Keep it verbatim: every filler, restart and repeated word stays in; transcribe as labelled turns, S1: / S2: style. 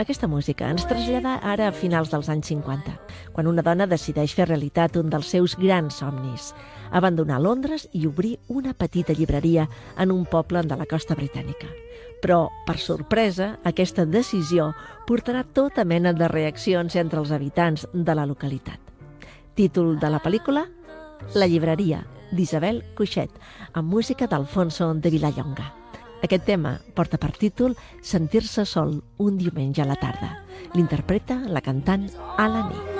S1: Aquesta música ens trasllada ara a finals dels anys cinquanta, quan una dona decideix fer realitat un dels seus grans somnis, abandonar Londres i obrir una petita llibreria en un poble de la costa britànica. Però, per sorpresa, aquesta decisió portarà tota mena de reaccions entre els habitants de la localitat. Títol de la pel·lícula? La llibreria, d'Isabel Cuixet, amb música d'Alfonso de Vilallonga. Aquest tema porta per títol Sentir-se sol un diumenge a la tarda. L'interpreta la cantant Alani.